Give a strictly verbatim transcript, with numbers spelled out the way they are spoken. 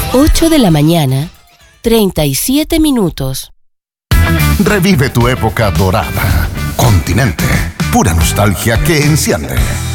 ocho de la mañana, treinta y siete minutos. Revive tu época dorada. Continente, pura nostalgia que enciende.